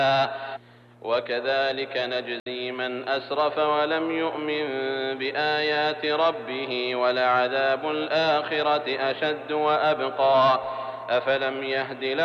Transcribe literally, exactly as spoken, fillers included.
وكذلك نجزي من أسرف ولم يؤمن بآيات ربه ولعذاب الآخرة أشد وأبقى أفلم يهد